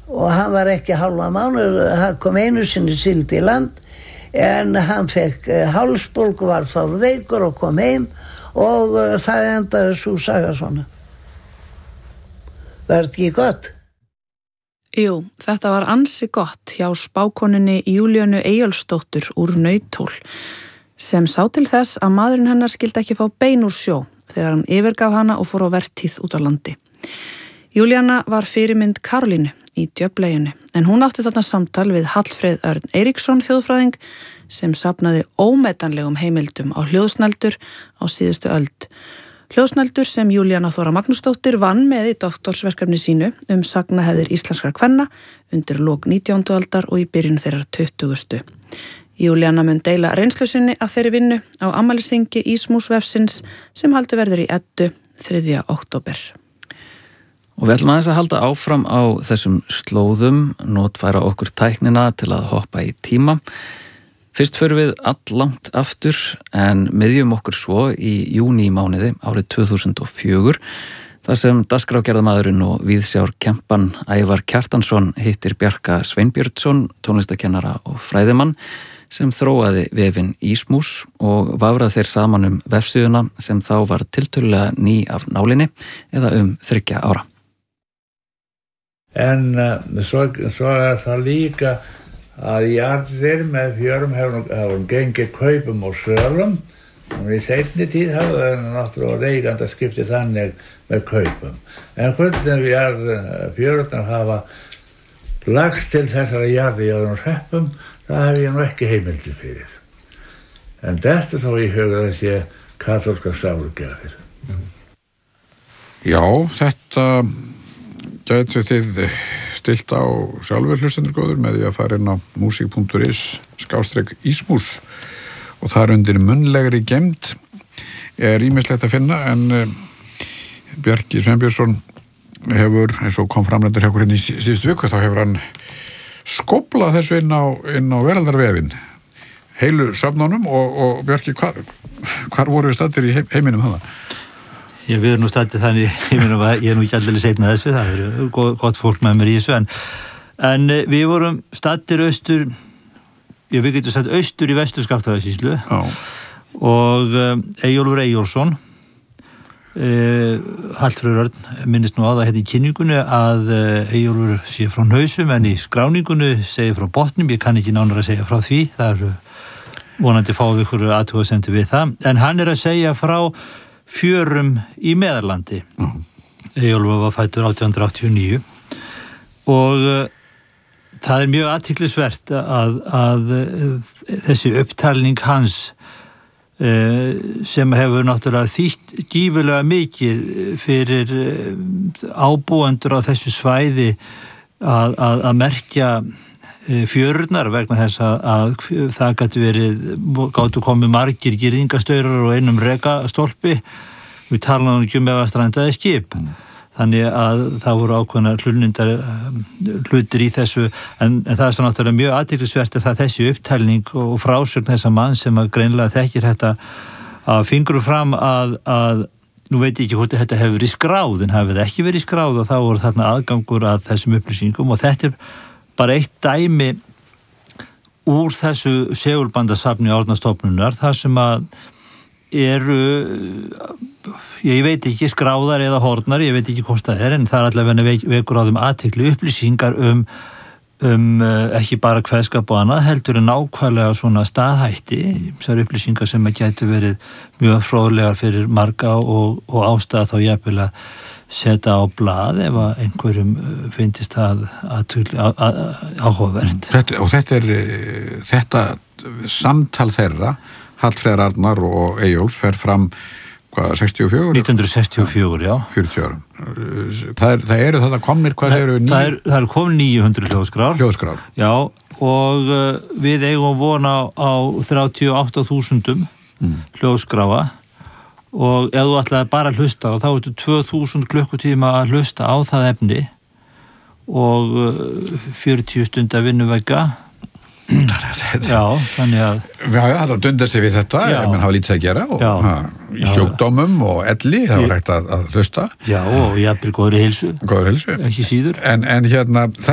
og hann var ekki halva mánuð, hann kom einu sinni sigldi í land, en hann fekk hálsbólgu, var fár veikur og kom heim og það endaði svo saga svona. Var þetta ekki gott? Jú, þetta var ansi gott hjá spákoninni Júlíönu Eyjólfsdóttur úr Nautól, sem sá til þess að maðurinn hennar skildi ekki fá bein úr sjó þegar hann yfirgaf hana og fór á vertíð út á landi. Júlíana var fyrirmynd Karolínu í Djöfleyjunni, en hún átti þarna samtal við Hallfreð Örn Eiríksson þjóðfræðing sem safnaði ómetanlegum heimildum á hljóðsnældur á síðustu öld. Hljóðsnældur sem Júlíana Þóra Magnúsdóttir vann með í doktorsverkefni sínu sagnahefðir íslenskra kvenna undir lok 19. aldar og í byrjun þeirrar 20. Júlíana mun deila reynslu sinni af þeirri vinnu á afmælisþingi Ísmúsvefsins sem haldi verður í Eddu 3. október. Og við ætlum aðeins að halda áfram á þessum slóðum, notfæra okkur tæknina til að hoppa í tíma. Fyrst förum við allangt aftur en miðjum okkur svo í júnímánuði árið 2004 þar sem dagskrárgerðarmaðurinn og víðsjárkempan Ævar Kjartansson hittir Bjarka Sveinbjörnsson, tónlistakennara og fræðimann sem þróaði vefinn Ísmús og vafrað þeir saman vefsíðuna sem þá var tiltölulega ný af nálinni eða 3 ára. En svo það líka að jarðir með fjörum hefur gengið kaupum og sölum og í seinni tíð hafði það náttúrulega reigandaskipti þannig með kaupum. En hvernig fjörurnar hafa lagst til þessara jarði í öðrum hreppum, það hef ég nú ekki heimildir fyrir. En þetta þó í huga þessi kaþólskar sálugjafir. Já, þetta gætu þið stilt á sjálfur hlustendur góður með því að fara inn á musik.is/Ísmús og þar undir munnlegri geymd ýmislegt að finna en Bjarki Sveinbjörnsson hefur, eins og kom framlendur hjá okkur í síðustu viku, þá hefur hann skóplað þessu inn á veraldarvefinn heilu söfnunum og Bjarki, hvar voru við staddir í heiminum þarna? Við erum nú stættið þannig, ég er nú ekki allir seinna þessu, það eru gott fólk með mér í þessu, en við vorum stættir austur, við getum sagt austur í vestur Skaftafellssýslu og Eyjólfur Eyjólfsson, Hallfreður Örn minnist nú á það í kynningunni að Eyjólfur sé frá Hnausum en í skráningunni segir frá Botnum, ég kann ekki nánar að segja frá því, það eru vonandi fáum við ykkur athugasemdir við það, en hann að segja frá fjörum í Meðallandi. Eyjólfur var fæddur 1889 og það mjög athyglisvert að þessi upptalning hans sem hefur náttúrulega þýtt gífurlega mikið fyrir ábúendur á þessu svæði að merkja fjörurnar vegna þess að það gátu komið margir girðingastaurar og einum rekastólpi. Við talaðum ekki ef að strandaði skip. Þannig að það voru ákveðna hlutir í þessu en það svo náttúrulega mjög athyglisvert að það þessi upptalning og frásögn þessa mann sem að greinilega þekkir þetta að fingru fram að nú veit ég ekki hvort þetta hefur verið skráð en hafið ekki verið skráð og þá voru þarna aðgangur að þessum upplýsingum og þetta bara eitt dæmi úr þessu segulbandasafni Árnastofnunar þar sem að eru ég veit ekki skráðar eða horfnar, ég veit ekki hvort það en það allavega vekur á þeim athygli upplýsingar ekki bara kveðskap og annað heldur en nákvæmlega svona staðhætti þessar upplýsingar sem að gætu verið mjög fróðlegar fyrir marga og ástæða þá jafnvel að setja á blað ef að einhverjum finnst það áhugavert. Þetta samtal þeirra Hallfreðar Arnar og Eyjólfs fer fram 64? 1964, já. 40 árum. Það eru þetta komnir, hvað segir við? Það eru komin 900 hljóðskrár. Hljóðskrár. Já, og við eigum vona á 38.000 hljóðskráfa og ef þú ætlaði bara að hlusta og þá ertu 2000 klukkutíma að hlusta á það efni og 40 stundar vinnuvegga. Já, þannig að það dundar sig við þetta ef mann hafa lítið að gera og í sjúkdómum og elli það var hægt að hlusta. Já, og jafnvel góðri heilsu. Góðri heilsu. Ekki síður. En hérna